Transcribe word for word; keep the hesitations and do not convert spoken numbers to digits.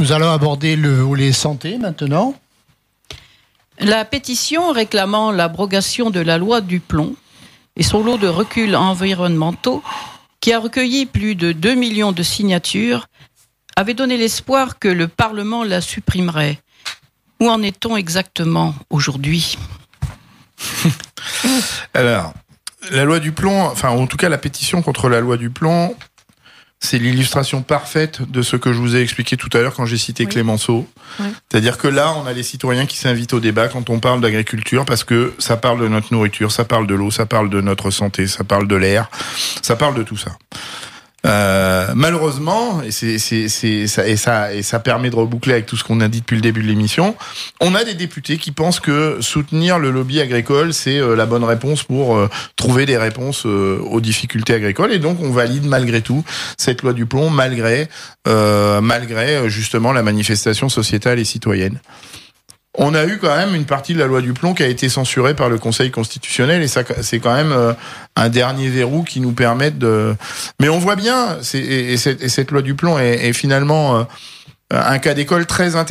Nous allons aborder le volet santé maintenant. La pétition réclamant l'abrogation de la loi du plomb et son lot de reculs environnementaux, qui a recueilli plus de deux millions de signatures, avait donné l'espoir que le Parlement la supprimerait. Où en est-on exactement aujourd'hui ? Alors, la loi du plomb, enfin en tout cas la pétition contre la loi du plomb, c'est l'illustration parfaite de ce que je vous ai expliqué tout à l'heure quand j'ai cité oui. Clémenceau. Oui. C'est-à-dire que là, on a les citoyens qui s'invitent au débat quand on parle d'agriculture parce que ça parle de notre nourriture, ça parle de l'eau, ça parle de notre santé, ça parle de l'air, ça parle de tout ça. Euh, malheureusement, et c'est, c'est, c'est, ça, et ça, et ça permet de reboucler avec tout ce qu'on a dit depuis le début de l'émission, on a des députés qui pensent que soutenir le lobby agricole, c'est euh, la bonne réponse pour euh, trouver des réponses euh, aux difficultés agricoles, et donc on valide malgré tout cette loi du plomb, malgré, euh, malgré justement la manifestation sociétale et citoyenne. On a eu quand même une partie de la loi du plomb qui a été censurée par le Conseil constitutionnel, et ça, c'est quand même euh, un dernier verrou qui nous permet de... Mais on voit bien, c'est, et, et, cette, et cette loi du plomb est, est finalement euh, un cas d'école très intéressant.